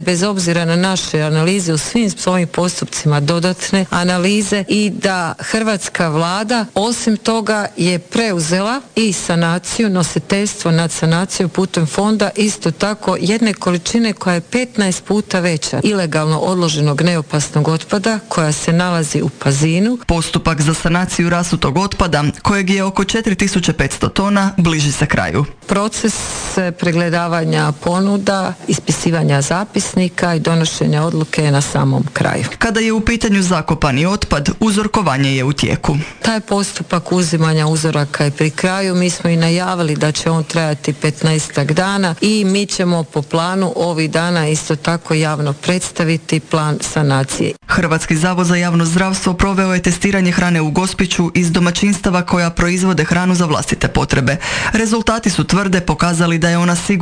bez obzira na naše analize u svim svojim postupcima dodatne analize i da hrvatska vlada osim toga je preuzela i sanaciju, nositeljstvo nad sanaciju putem fonda isto tako jedne količine koja je 15 puta veća ilegalno odloženog neopasnog otpada koja se nalazi u Pazinu. Postupak za sanaciju rasutog otpada, kojeg je oko 4500 tona, bliži se kraju. Proces pregledavanja ponuda, ispisivanja zapisnika i donošenja odluke je na samom kraju. Kada je u pitanju zakopani otpad, uzorkovanje je u tijeku. Taj postupak uzimanja uzoraka je pri kraju. Mi smo i najavili da će on trajati 15 dana i mi ćemo po planu ovih dana isto tako javno predstaviti plan sanacije. Hrvatski zavod za javno zdravstvo proveo je testiranje hrane u Gospiću iz domaćinstava koja proizvode hranu za vlastite potrebe. Rezultati su tvrde pokazali da je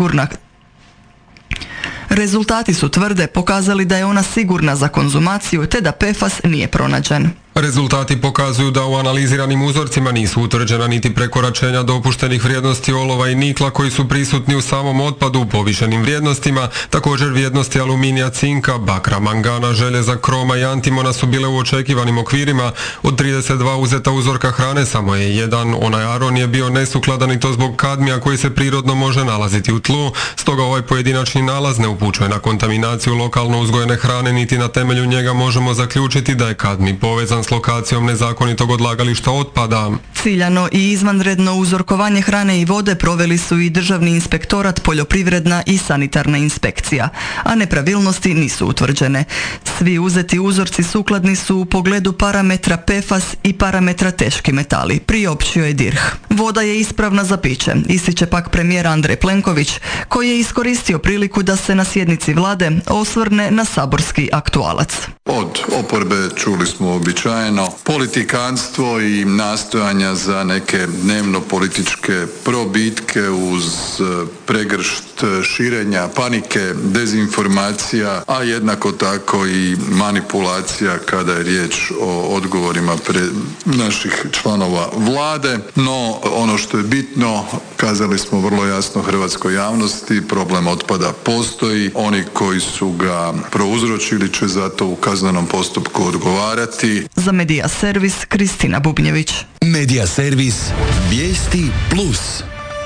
ona sigurna za konzumaciju te da PFAS nije pronađen. Rezultati pokazuju da u analiziranim uzorcima nisu utvrđena niti prekoračenja dopuštenih vrijednosti olova i nikla koji su prisutni u samom otpadu u povišenim vrijednostima. Također vrijednosti aluminija, cinka, bakra, mangana, željeza, kroma i antimona su bile u očekivanim okvirima. Od 32 uzeta uzorka hrane samo je jedan, onaj aron, je bio nesukladan i to zbog kadmija koji se prirodno može nalaziti u tlu. Stoga ovaj pojedinačni nalaz ne upućuje na kontaminaciju lokalno uzgojene hrane, niti na temelju njega možemo zaključiti da je kadmij povezan s lokacijom nezakonitog odlagališta otpada. Ciljano i izvanredno uzorkovanje hrane i vode proveli su i Državni inspektorat, poljoprivredna i sanitarna inspekcija, a nepravilnosti nisu utvrđene. Svi uzeti uzorci sukladni su u pogledu parametra PFAS i parametra teški metali, priopćio je DIRH. Voda je ispravna za piće, ističe pak premijer Andrej Plenković, koji je iskoristio priliku da se na sjednici vlade osvrne na saborski aktualac. Od oporbe čuli smo običajno politikanstvo i nastojanja za neke dnevno političke probitke uz pregršt širenja panike, dezinformacija, a jednako tako i manipulacija kada je riječ o odgovorima naših članova vlade. No, ono što je bitno, kazali smo vrlo jasno hrvatskoj javnosti, problem otpada postoji. Oni koji su ga prouzročili će zato u kaznenom postupku odgovarati. Za Medija servis Kristina Bubnjević. Medija servis Vijesti Plus.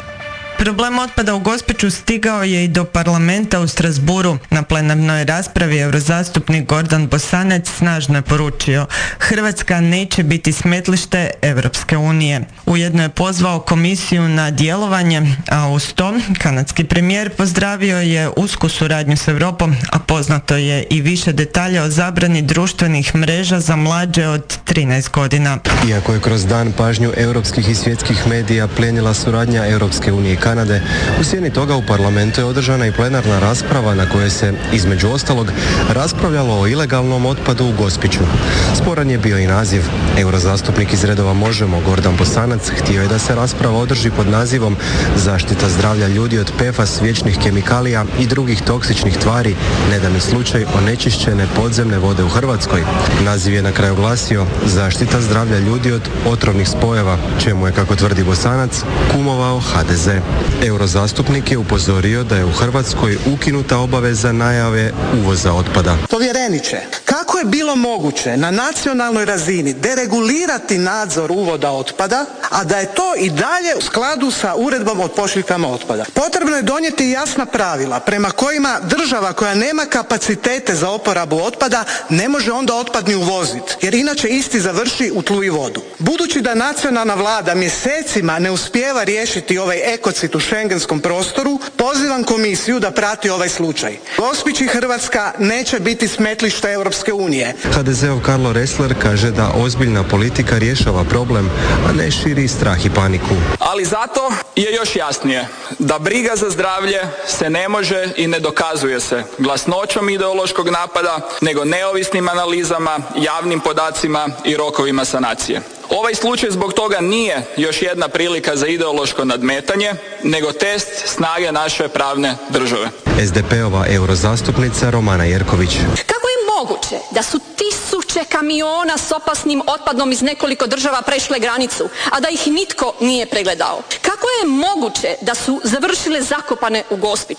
Problem otpada u Gospiću stigao je i do parlamenta u Strasburu. Na plenarnoj raspravi eurozastupnik Gordan Bosanac snažno je poručio: Hrvatska neće biti smetlište Europske unije. Ujedno je pozvao komisiju na djelovanje, a uz to kanadski premijer pozdravio je usku suradnju s Europom, a poznato je i više detalja o zabrani društvenih mreža za mlađe od 13 godina. Iako je kroz dan pažnju europskih i svjetskih medija plijenila suradnja Europske unije i Kanade, u sjeni toga u parlamentu je održana i plenarna rasprava na kojoj se, između ostalog, raspravljalo o ilegalnom otpadu u Gospiću. Sporan je bio i naziv. Eurozastupnik iz redova Možemo, Gordan Bosanac, htio je da se rasprava održi pod nazivom Zaštita zdravlja ljudi od PFAS, vječnih kemikalija i drugih toksičnih tvari, nedavni slučaj onečišćene podzemne vode u Hrvatskoj. Naziv je na kraju glasio Zaštita zdravlja ljudi od otrovnih spojeva, čemu je, kako tvrdi Bosanac, kumovao HDZ. Eurozastupnik je upozorio da je u Hrvatskoj ukinuta obaveza najave uvoza otpada. Povjereniče, kako je bilo moguće na nacionalnoj razini deregulirati nadzor uvoda otpada, a da je to i dalje u skladu sa uredbom o pošiljkama otpada? Potrebno je donijeti jasna pravila prema kojima država koja nema kapacitete za oporabu otpada ne može onda otpad ni uvoziti, jer inače isti završi u tlu i vodu. Budući da nacionalna vlada mjesecima ne uspijeva riješiti ovaj ekocid u šengenskom prostoru, pozivam komisiju da prati ovaj slučaj. Gospić i Hrvatska neće biti smetlište Europske unije. HDZ-ov Karlo Ressler kaže da ozbiljna politika rješava problem, a ne širi strah i paniku. Ali zato je još jasnije da briga za zdravlje se ne može i ne dokazuje se glasnoćom ideološkog napada, nego neovisnim analizama, javnim podacima i rokovima sanacije. Ovaj slučaj zbog toga nije još jedna prilika za ideološko nadmetanje, nego test snage naše pravne države. SDP-ova eurozastupnica Romana Jerković. Kako je moguće da su tisuće kamiona s opasnim otpadom iz nekoliko država prešle granicu, a da ih nitko nije pregledao? Kako je moguće da su završile zakopane u Gospiću?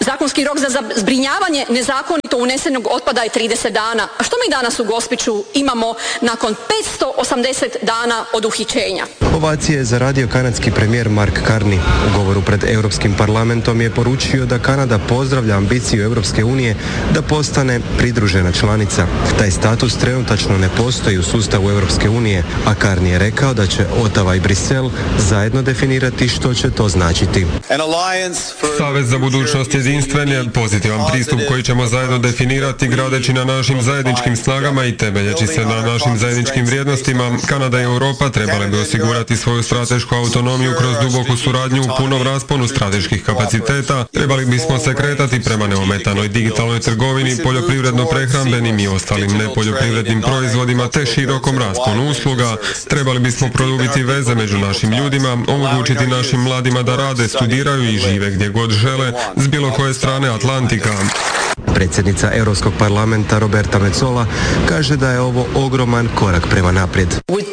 Zakonski rok za zbrinjavanje nezakonito unesenog otpada je 30 dana. A što mi danas u Gospiću imamo nakon 580 dana od uhićenja? Ovacije je zaradio kanadski premijer Mark Carney. U govoru pred Europskim parlamentom je poručio da Kanada pozdravlja ambiciju Europske unije da postane pridružena članica. Taj status trenutačno ne postoji u sustavu Europske unije, a Carney je rekao da će Ottawa i Brisel zajedno definirati što će to značiti. Savez za budućnost jedinstven je pozitivan pristup koji ćemo zajedno definirati gradeći na našim zajedničkim snagama i temeljeći se na našim zajedničkim vrijednostima. Kanada i Europa trebale bi osigurati svoju stratešku autonomiju kroz duboku suradnju u punom rasponu strateških kapaciteta. Trebali bismo se kretati prema neometanoj digitalnoj trgovini, poljoprivredno-prehrambenim i ostalim nepoljoprivrednim proizvodima te širokom rasponu usluga. Trebali bismo produbiti veze među našim ljudima, omogućiti našim mladima da rade, studiraju i žive gdje god žele s bilo koje strane Atlantika. Predsjednica Europskog parlamenta Roberta Metsola kaže da je ovo ogroman korak prema naprijed.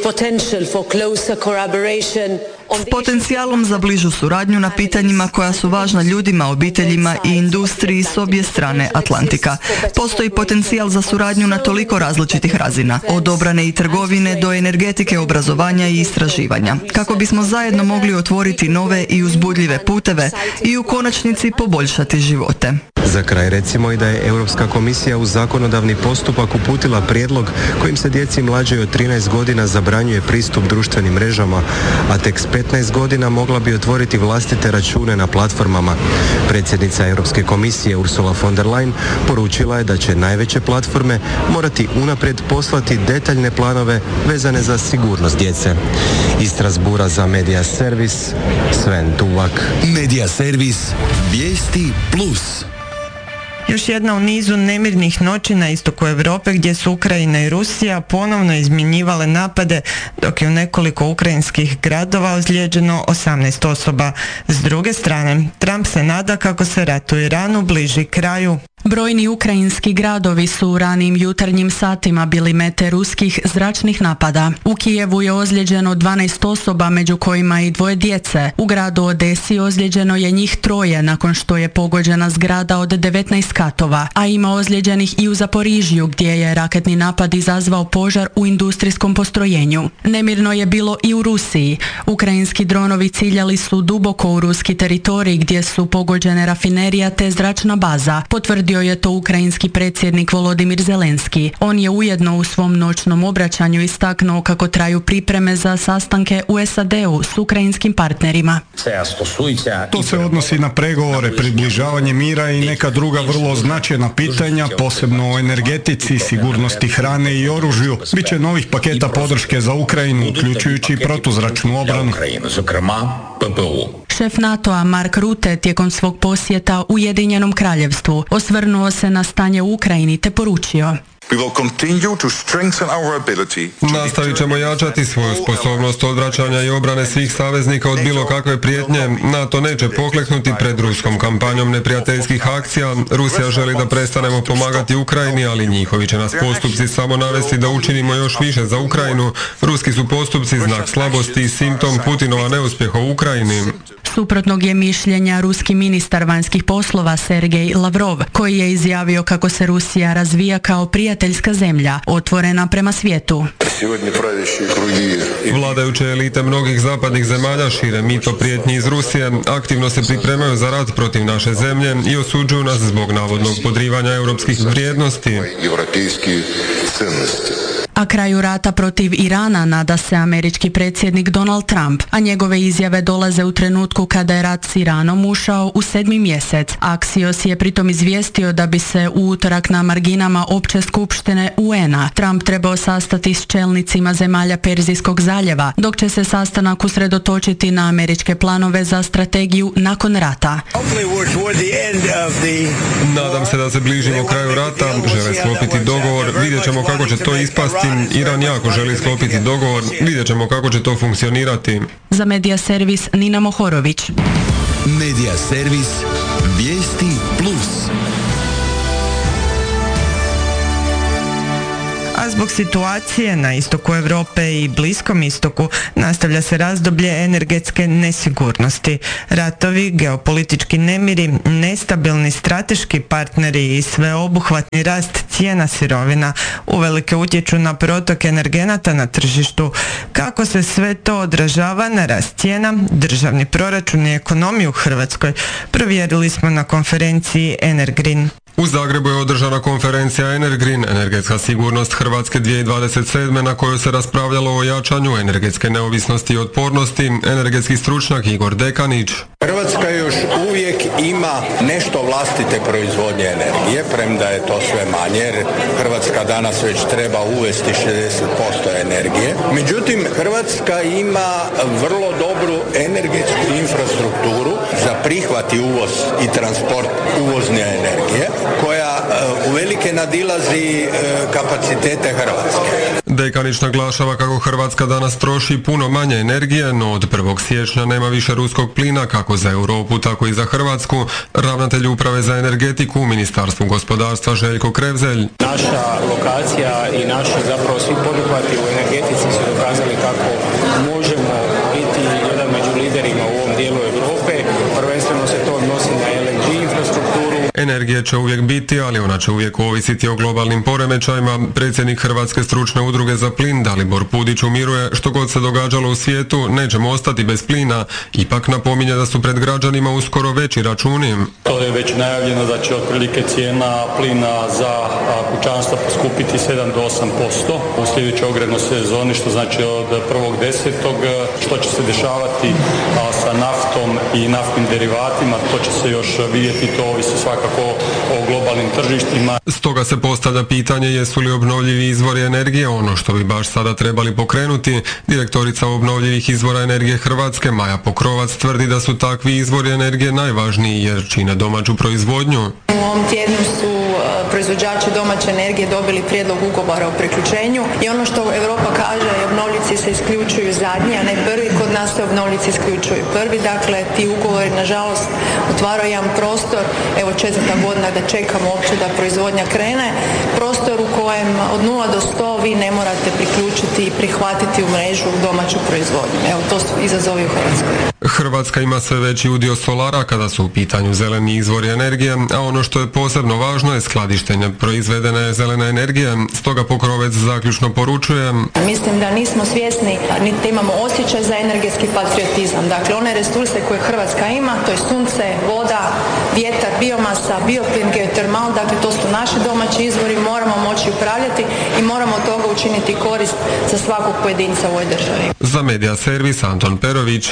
S potencijalom za bližu suradnju na pitanjima koja su važna ljudima, obiteljima i industriji s obje strane Atlantika. Postoji potencijal za suradnju na toliko različitih razina, od obrane i trgovine do energetike, obrazovanja i istraživanja, kako bismo zajedno mogli otvoriti nove i uzbudljive puteve i u konačnici poboljšati živote. Za kraj recimo i da je Europska komisija u zakonodavni postupak uputila prijedlog kojim se djeci mlađoj od 13 godina zabranjuje pristup društvenim mrežama, a tek s 15 godina mogla bi otvoriti vlastite račune na platformama. Predsjednica Europske komisije Ursula von der Leyen poručila je da će najveće platforme morati unaprijed poslati detaljne planove vezane za sigurnost djece. Iz Strasbourga za Media Servis, Sven Tuvak. Media Servis, vijesti plus. Još jedna u nizu nemirnih noći na istoku Europe gdje su Ukrajina i Rusija ponovno izmjenjivale napade, dok je u nekoliko ukrajinskih gradova ozlijeđeno 18 osoba. S druge strane, Trump se nada kako se rat u Iranu bliži kraju. Brojni ukrajinski gradovi su u ranijim jutarnjim satima bili mete ruskih zračnih napada. U Kijevu je ozlijeđeno 12 osoba, među kojima i 2 djece. U gradu Odesi ozlijeđeno je njih 3 nakon što je pogođena zgrada od 19 katova, a ima ozlijeđenih i u Zaporižju gdje je raketni napad izazvao požar u industrijskom postrojenju. Nemirno je bilo i u Rusiji. Ukrajinski dronovi ciljali su duboko u ruski teritorij gdje su pogođene rafinerija te zračna baza, potvrdio je to ukrajinski predsjednik Volodimir Zelenski. On je ujedno u svom noćnom obraćanju istaknuo kako traju pripreme za sastanke u SAD-u s ukrajinskim partnerima. To se odnosi na pregovore, približavanje mira i neka druga vrlo značajna pitanja, posebno o energetici, sigurnosti hrane i oružju. Biće novih paketa podrške za Ukrajinu, uključujući protuzračnu obranu. Šef NATO-a Mark Rutte tijekom svog posjeta Ujedinjenom Kraljevstvu osvrnuo se na stanje u Ukrajini te poručio: Nastavit ćemo jačati svoju sposobnost odvraćanja i obrane svih saveznika od bilo kakve prijetnje. NATO neće pokleknuti pred ruskom kampanjom neprijateljskih akcija. Rusija želi da prestanemo pomagati Ukrajini, ali njihovi će nas postupci samo navesti da učinimo još više za Ukrajinu. Ruski su postupci znak slabosti i simptom Putinova neuspjeha u Ukrajini. Suprotnog je mišljenja ruski ministar vanjskih poslova Sergej Lavrov, koji je izjavio kako se Rusija razvija kao prijateljska zemlja, otvorena prema svijetu. Vladajuće elite mnogih zapadnih zemalja šire mito prijetnji iz Rusije, aktivno se pripremaju za rat protiv naše zemlje i osuđuju nas zbog navodnog podrivanja europskih vrijednosti. A kraju rata protiv Irana nada se američki predsjednik Donald Trump, a njegove izjave dolaze u trenutku kada je rat s Iranom ušao u 7. mjesec. Axios je pritom izvijestio da bi se u utorak na marginama opće skupštine UN-a Trump trebao sastati s čelnicima zemalja Perzijskog zaljeva, dok će se sastanak usredotočiti na američke planove za strategiju nakon rata. Nadam se da se bližimo kraju rata, žele sklopiti dogovor, vidjet ćemo kako će to ispasti. Iran jako želi sklopiti dogovor, vidjet ćemo kako će to funkcionirati. Za Media Servis Nina Mohorović. Media Servis, vijesti plus. Zbog situacije na istoku Europe i Bliskom istoku nastavlja se razdoblje energetske nesigurnosti. Ratovi, geopolitički nemiri, nestabilni strateški partneri i sveobuhvatni rast cijena sirovina uvelike utječu na protok energenata na tržištu. Kako se sve to odražava na rast cijena, državni proračun i ekonomiju u Hrvatskoj provjerili smo na konferenciji Energreen. U Zagrebu je održana konferencija Energreen, energetska sigurnost Hrvatske 2027. na kojoj se raspravljalo o jačanju energetske neovisnosti i otpornosti. Energetski stručnjak Igor Dekanić. Hrvatska još uvijek ima nešto vlastite proizvodnje energije, premda je to sve manje, jer Hrvatska danas već treba uvesti 60% energije. Međutim, Hrvatska ima vrlo dobru energetsku infrastrukturu za prihvat i uvoz i transport uvozne energije, koja uvelike nadilazi kapacitete Hrvatske. Dekanić naglašava kako Hrvatska danas troši puno manje energije, no od 1. siječnja nema više ruskog plina kako za Europu, tako i za Hrvatsku. Ravnatelj uprave za energetiku u Ministarstvu gospodarstva Željko Krevzelj. Naša lokacija i naši zapravo svi poduhvati u energetici su dokazali kako možemo biti jedan među liderima u ovom dijelu Europe. Prvenstveno se to odnosi na LNG infrastrukturu. Energije će uvijek biti, ali ona će uvijek ovisiti o globalnim poremećajima. Predsjednik Hrvatske stručne udruge za plin Dalibor Pudić umiruje, što god se događalo u svijetu, nećemo ostati bez plina. Ipak napominje da su pred građanima uskoro veći računi. To je već najavljeno da će otprilike cijena plina za kućanstva poskupiti 7 do 8% u sljedećoj ogrednoj sezoni, što znači od 1.10. Što će se dešavati sa naftom i naftnim derivatima, to će se još vidjeti, to ovisi svakako o globalnim tržištima. Stoga se postavlja pitanje jesu li obnovljivi izvori energije ono što bi baš sada trebali pokrenuti. Direktorica obnovljivih izvora energije Hrvatske Maja Pokrovac tvrdi da su takvi izvori energije najvažniji jer čine domaću proizvodnju. U ovom tjednu su proizvođači domaće energije dobili prijedlog ugovora o priključenju i ono što Europa kaže, obnovljici se isključuju zadnji, a ne prvi. Kod nas se obnovljici isključuju prvi, dakle ti ugovori nažalost otvaraju jedan prostor, evo 4. godina da čekamo uopće da proizvodnja krene, prostor u kojem od 0 do 100 vi ne morate priključiti i prihvatiti u mrežu domaću proizvodnju. Evo to su izazovi u Hrvatskoj. Hrvatska ima sve veći udio solara kada su u pitanju zeleni izvori energije, a ono što je posebno važno je skladištenje proizvedene zelene energije. Stoga Pokrovec zaključno poručuje: Mislim da nismo svjesni, niti imamo osjećaj za energetski patriotizam. Dakle, one resurse koje Hrvatska ima, to je sunce, voda, vjetar, biomasa, bioplin, geotermal, dakle to su naši domaći izvori, moramo moći upravljati i moramo od toga učiniti korist za svakog pojedinca u ovoj državi. Za Media Servis Anton Perović.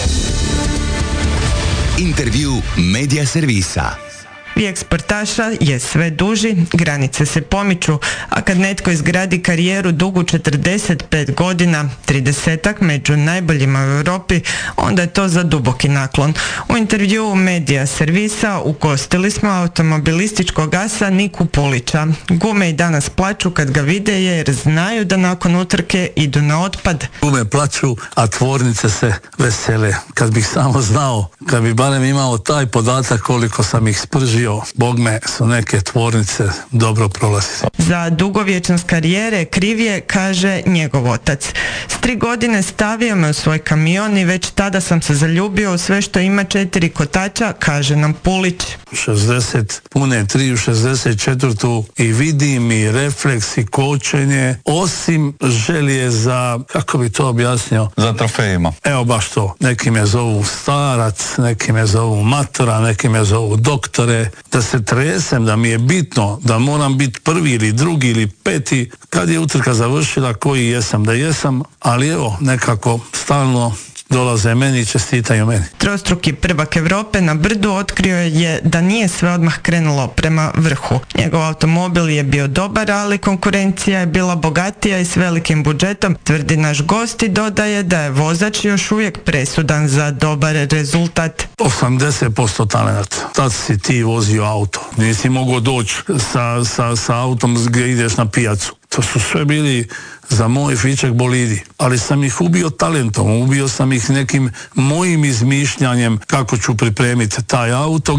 Intervju Media Servisa. Vijek sportaša je sve duži, granice se pomiču, a kad netko izgradi karijeru dugu 45 godina, 30-ak među najboljima u Europi, onda je to za duboki naklon. U intervjuu Media Servisa ugostili smo automobilističkog asa Niku Pulića. Gume i danas plaču kad ga vide jer znaju da nakon utrke idu na otpad. Gume plaču, a tvornice se vesele. Kad bih samo znao, kad bi barem imao taj podatak koliko sam ih spržio, bogme su neke tvornice dobro prolazile. Za dugovječnost karijere kriv je, kaže njegov otac. S 3 godine stavio me u svoj kamion i već tada sam se zaljubio u sve što ima 4 kotača, kaže nam Pulić. 60, pune 3 u 64 i vidim i refleks i kočenje, osim želje za, kako bi to objasnio? Za trofejima. Evo baš to. Neki me zovu starac, neki me zovu matora, neki me zovu doktore. Da se tresem, da mi je bitno, da moram biti prvi ili drugi ili peti, kad je utrka završila, koji jesam da jesam, ali evo, nekako stalno dolaze meni i čestitaju meni. Trostruki prvak Europe na brdu otkrio je da nije sve odmah krenulo prema vrhu. Njegov automobil je bio dobar, ali konkurencija je bila bogatija i s velikim budžetom, tvrdi naš gost i dodaje da je vozač još uvijek presudan za dobar rezultat. 80% talent. Tad si ti vozio auto. Nisi mogao doći sa autom gdje ideš na pijacu. To su sve bili za moj fičak bolidi, ali sam ih ubio talentom, ubio sam ih nekim mojim izmišljanjem kako ću pripremiti taj auto.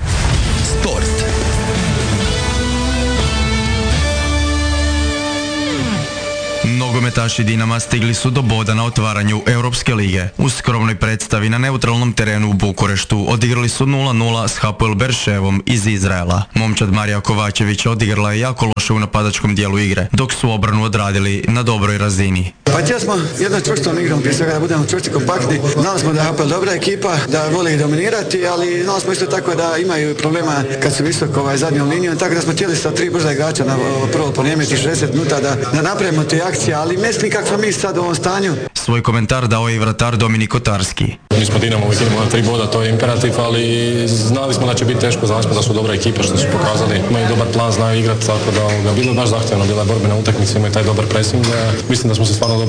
Rukometaši Dinama stigli su do boda na otvaranju Europske lige. U skromnoj predstavi na neutralnom terenu u Bukureštu odigrali su 0-0 s Hapoel Berševom iz Izraela. Momčad Marija Kovačević odigrala je jako loše u napadačkom dijelu igre, dok su obranu odradili na dobroj razini. Pa htjeli smo jednom čvrstom igrom, prije svega da budemo čvrsti, kompaktni. Znali smo da je Hapoel dobra ekipa, da vole ih dominirati, ali znali smo isto tako da imaju problema kad su visoko zadnjom linijom, tako da smo htjeli sa 3 brza igrača na prvo ponijemiti 60 minuta da napravimo te akcije, ali mislim kako smo mi sad u ovom stanju. Svoj komentar dao je i vratar Dominik Kotarski. Mi smo Dinamo uvijek idemo na 3 boda, to je imperativ, ali znali smo da će biti teško, znali smo da su dobra ekipa što su pokazali, imaju dobar plan, znaju igrati, tako da bilo je baš zahtjevno, bila je borbena utakmica, imaju taj dobar pressing. Mislim da smo se stvarno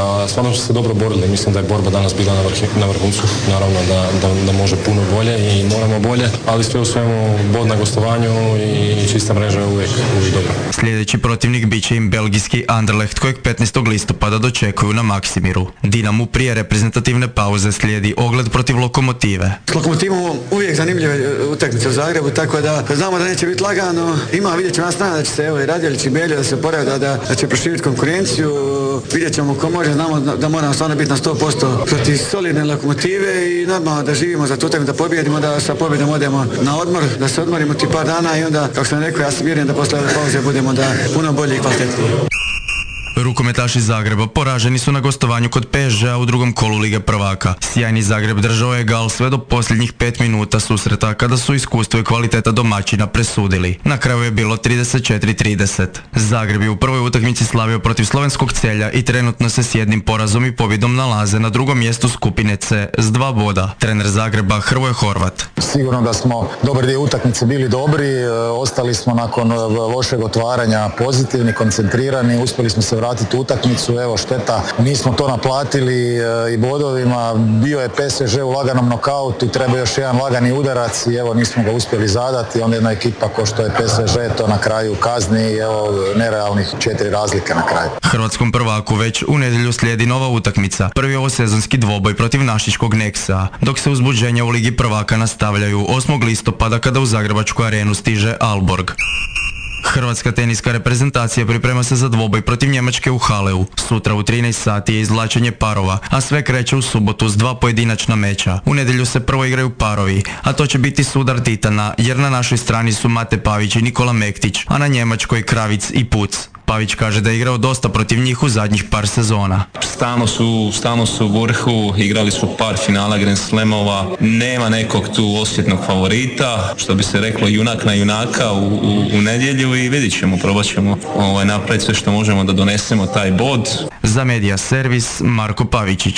dobro borili, mislim da je borba danas bila na vrhuncu, naravno da može puno bolje i moramo bolje, ali sve u svemu bod na gostovanju i čista mreža je uvijek dobro. Sljedeći protivnik bit će im belgijski Anderlecht, kojeg 15. listopada dočekuju na Maksimiru. Dinamu prije reprezentativne pauze slijedi ogled protiv Lokomotive. S Lokomotivom uvijek zanimljive utakmice u Zagrebu, tako da znamo da neće biti lagano. Vidjet ćemo nas da će se Radjelić i Beljo da se oporaviti, da će proširiti konkurenciju. Vidjet ćemo ko može, znamo da moramo stvarno biti na 100% protiv solidne Lokomotive i normalno da živimo za tu utakmicu, da pobjedimo, da sa pobjedom odemo na odmor, da se odmorimo ti par dana i onda, kako sam rekao, ja sam vjerujem da posle ove pauze budemo da puno bolje i kvalitetnije. Rukometaši Zagreba poraženi su na gostovanju kod PSG-a u drugom kolu Lige prvaka. Sjajni Zagreb držao je gal sve do posljednjih 5 minuta susreta kada su iskustvo i kvaliteta domaćina presudili. Na kraju je bilo 34-30. Zagreb je u prvoj utakmici slavio protiv slovenskog Celja i trenutno se s jednim porazom i pobjedom nalaze na drugom mjestu skupine C s 2 boda. Trener Zagreba Hrvoje Horvat. Sigurno da smo dobar dio utakmice bili dobri, ostali smo nakon lošeg otvaranja pozitivni, koncentrirani, uspjeli smo se vratiti u utakmicu, evo šteta, nismo to naplatili i bodovima, bio je PSG u laganom nokautu, treba još jedan lagani udarac i evo nismo ga uspjeli zadati, onda jedna ekipa ko što je PSG to na kraju kazni i evo nerealnih 4 razlike na kraju. Hrvatskom prvaku već u nedjelju slijedi nova utakmica, prvi ovosezonski dvoboj protiv našičkog Nexa, dok se uzbuđenja u Ligi prvaka nastavljaju 8. listopada kada u Zagrebačku arenu stiže Aalborg. Hrvatska teniska reprezentacija priprema se za dvoboj protiv Njemačke u Haleu. Sutra u 13 sati je izvlačenje parova, a sve kreće u subotu s 2 pojedinačna meča. U nedjelju se prvo igraju parovi, a to će biti sudar titana, jer na našoj strani su Mate Pavić i Nikola Mektić, a na Njemačkoj Kravic i Puc. Pavić kaže da je igrao dosta protiv njih u zadnjih par sezona. Stalno su u vrhu, igrali su par finala Grand Slamova, nema nekog tu osjetnog favorita, što bi se reklo junak na junaka u nedjelju i vidit ćemo, probat ćemo napraviti sve što možemo da donesemo taj bod. Za Medija servis Marko Pavičić.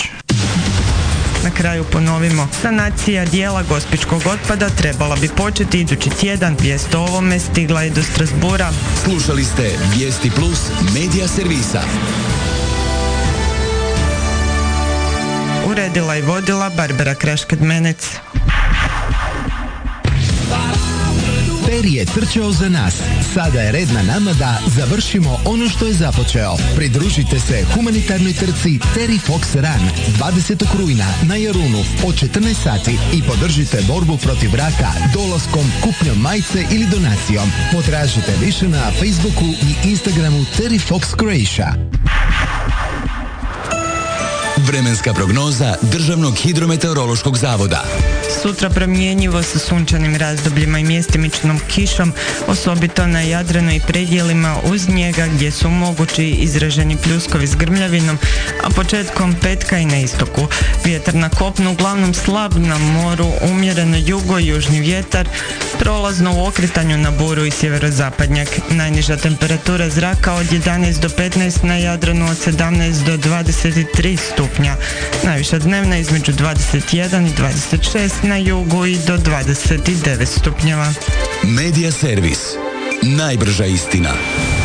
Na kraju ponovimo, sanacija dijela gospičkog otpada trebala bi početi idući tjedan. Vijest o ovome stigla je do Strasbura. Slušali ste Vijesti Plus Medija servisa. Uredila i vodila Barbara Kraškad-Menec. Peri je trčao za nas. Sada je red na nama da završimo ono što je započeo. Pridružite se humanitarnoj trci Terry Fox Run 20. rujna na Jarunu od 14 sati i podržite borbu protiv raka dolaskom, kupnjom majice ili donacijom. Potražite više na Facebooku i Instagramu Terry Fox Croatia. Vremenska prognoza Državnog hidrometeorološkog zavoda. Sutra promjenjivo sa sunčanim razdobljima i mjestimičnom kišom, osobito na Jadranu i predjelima uz njega gdje su mogući izraženi pljuskovi s grmljavinom, a početkom petka i na istoku. Vjetar na kopnu uglavnom slab, na moru umjereno jugo-južni vjetar, prolazno u okretanju na buru i sjeverozapadnjak. Najniža temperatura zraka od 11 do 15, na Jadranu od 17 do 23 stupnja. Najviša dnevna između 21 i 26, na jugu i do 29 stupnjeva. Medija servis. Najbrža istina.